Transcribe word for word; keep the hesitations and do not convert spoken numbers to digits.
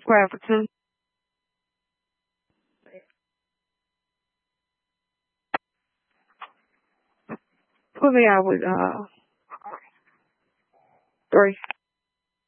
grab for two. Put me out with uh three.